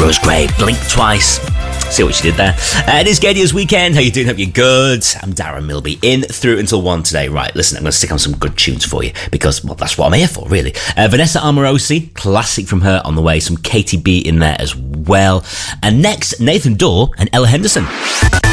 Rose Gray, Blink Twice. See what she did there. It is Gay News Weekend. How you doing? Hope you're good. I'm Darren Milby, in through until 1 today. Right, listen, I'm going to stick on some good tunes for you because, well, that's what I'm here for, really. Vanessa Amorosi, classic from her on the way. Some Katie B in there as well. And next, Nathan Dorr and Ella Henderson.